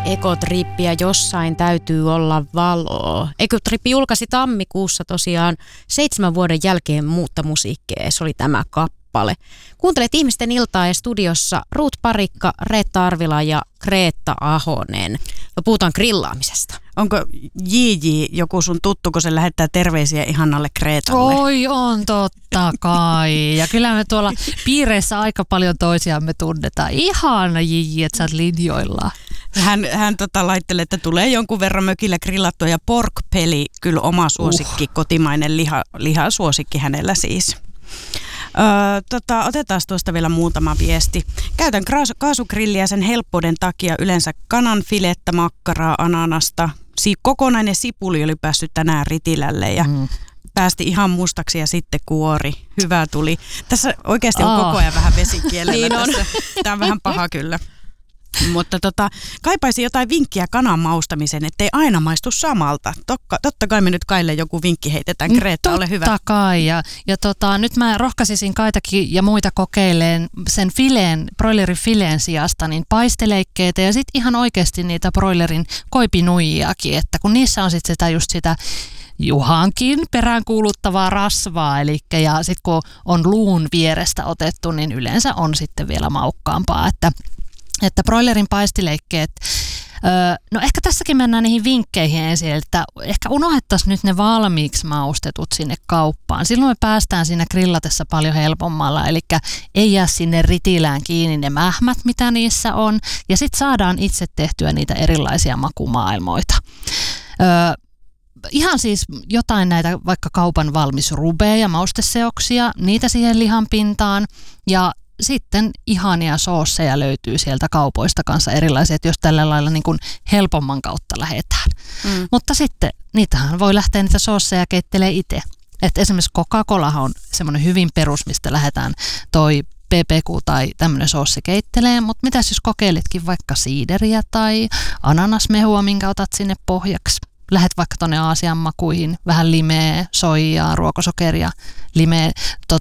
Ekotrippi ja jossain täytyy olla valoa. Ekotrippi julkaisi tammikuussa tosiaan 7 vuoden jälkeen muutta musiikkia ja se oli tämä kappale. Kuuntelet Ihmisten iltaa ja studiossa Ruut Parikka, Reetta Arvila ja Kreetta Ahonen. Ja puhutaan grillaamisesta. Onko JJ joku sun tuttu, kun se lähettää terveisiä ihannalle Kreetalle? Oi, on totta kai. Ja kyllä me tuolla piireissä aika paljon toisiamme tunnetaan. Ihana JJ, että sä oot linjoilla. Hän laittelee, että tulee jonkun verran mökillä grillattua ja pork-peli, kyllä oma suosikki, kotimainen lihasuosikki hänellä siis. Otetaan tuosta vielä muutama viesti. Käytän kaasugrilliä sen helppouden takia yleensä kananfilettä, makkaraa, ananasta. Kokonainen sipuli oli päässyt tänään ritilälle ja päästi ihan mustaksi ja sitten kuori. Hyvä tuli. Tässä oikeasti on koko ajan vähän vesikielellä. Niin on. Tämä on vähän paha kyllä. Mutta kaipaisin jotain vinkkiä kanan maustamiseen, ettei aina maistu samalta. Totta kai me nyt Kaille joku vinkki heitetään. Kreetta, ole hyvä. Totta kai. Ja nyt mä rohkaisisin Kaitakin ja muita kokeileen sen broilerin fileen sijasta niin paisteleikkeitä ja sitten ihan oikeasti niitä broilerin koipinuijiakin, että kun niissä on sitten sitä Juhankin peräänkuuluttavaa rasvaa, ja sitten kun on luun vierestä otettu, niin yleensä on sitten vielä maukkaampaa, että broilerin paistileikkeet, no ehkä tässäkin mennään niihin vinkkeihin ensin, että ehkä unohdettaisiin nyt ne valmiiksi maustetut sinne kauppaan. Silloin me päästään siinä grillatessa paljon helpommalla, eli ei jää sinne ritilään kiinni ne mähmät, mitä niissä on, ja sitten saadaan itse tehtyä niitä erilaisia makumaailmoita. Ihan siis jotain näitä vaikka kaupan valmis rubeja, mausteseoksia, niitä siihen lihan pintaan, ja sitten ihania soosseja löytyy sieltä kaupoista kanssa erilaisia, jos tällä lailla niin kuin helpomman kautta lähdetään. Mutta sitten niitähän voi lähteä niitä soosseja keittelemään itse. Että esimerkiksi Coca-Colahan on semmoinen hyvin perus, mistä lähdetään toi PPQ tai tämmöinen soossi keittelee, mutta mitäs jos kokeilitkin vaikka siideriä tai ananasmehua, minkä otat sinne pohjaksi. Lähet vaikka tuonne Aasian makuihin, vähän limeä, soijaa, ruokosokeria, limeä,